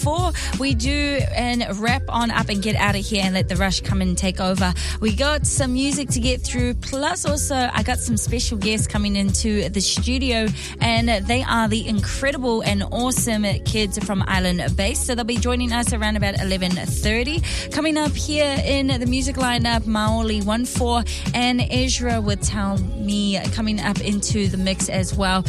before we do and wrap on up and get out of here and let the rush come and take over, we got some music to get through, plus also I got some special guests coming into the studio, and they are the incredible and awesome kids from Island Base. So they'll be joining us around about 11:30. Coming up here in the music lineup, Maoli 14 and Ezra with Tell Me coming up into the mix as well.